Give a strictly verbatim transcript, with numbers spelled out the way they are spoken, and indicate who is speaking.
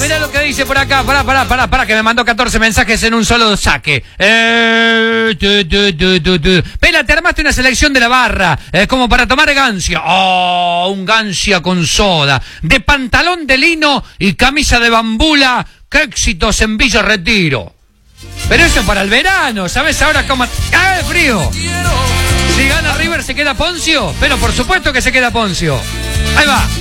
Speaker 1: mirá lo que dice por acá. Pará, pará, pará, pará, que me mandó catorce mensajes en un solo saque. Eh, tu, tu, tu, tu, tu. Pela, te armaste una selección de la barra, eh, como para tomar gancia. Oh, un gancia con soda. De pantalón de lino y camisa de bambula. ¡Qué éxitos en Villa Retiro! Pero eso para el verano, ¿sabes ahora cómo? ¡Ah, el frío! Si gana River, ¿se queda Poncio? Pero por supuesto que se queda Poncio. Ahí va.